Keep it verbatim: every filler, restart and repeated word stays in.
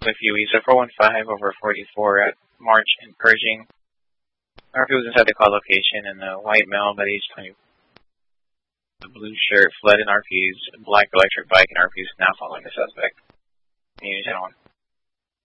with U E, so four one five over forty-four at March in Pershing. R P was inside the call location, and the white male about age twenty, the blue shirt, fled in R P's black electric bike, and R P is now following the suspect. Unit ten one.